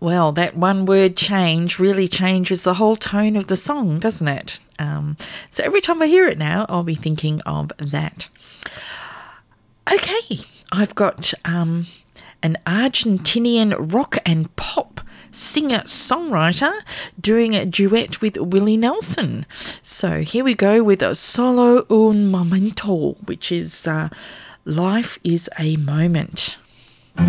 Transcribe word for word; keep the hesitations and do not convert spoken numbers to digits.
Well, that one word change really changes the whole tone of the song, doesn't it? Um, so every time I hear it now, I'll be thinking of that. Okay, I've got um, an Argentinian rock and pop singer-songwriter doing a duet with Willie Nelson. So here we go with a Solo un momento, which is uh, Life is a Moment.